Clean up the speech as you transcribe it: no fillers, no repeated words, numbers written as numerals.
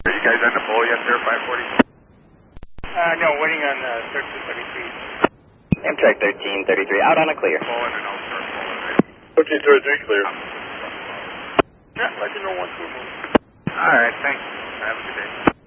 Are you guys on the pole yet there, 540? No, waiting on 1333. Amtrak 1333, out on a clear. Pulling and out, start pulling. 1333, clear. Yeah, let you know once we're moving. All right, thanks. Have a good day.